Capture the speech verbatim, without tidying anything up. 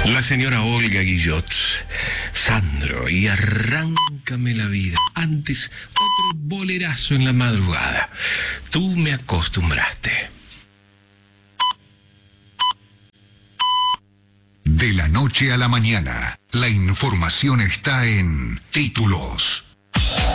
La señora Olga Guillot. Sandro, y arráncame la vida. Antes, otro bolerazo en la madrugada. Tú me acostumbraste. De la noche a la mañana, la información está en Títulos.